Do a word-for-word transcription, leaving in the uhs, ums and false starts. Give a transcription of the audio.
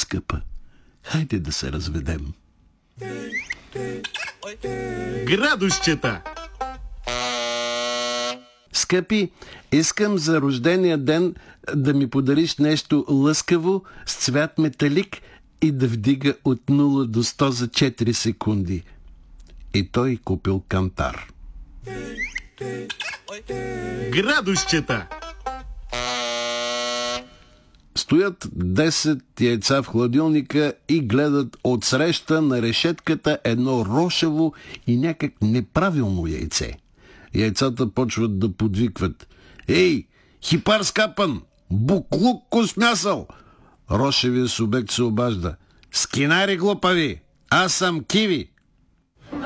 скъпа, хайде да се разведем. Градусчета! Скъпи, искам за рождения ден да ми подариш нещо лъскаво с цвят металик и да вдига от нула до сто за четири секунди. И той купил кантар. Градусчета! Стоят десет яйца в хладилника и гледат отсреща на решетката едно рошево и някак неправилно яйце. Яйцата почват да подвикват: „Ей, хипар скапан! Буклук космясал!“ Рошевия субект се обажда: „Скинари глупави! Аз съм Киви!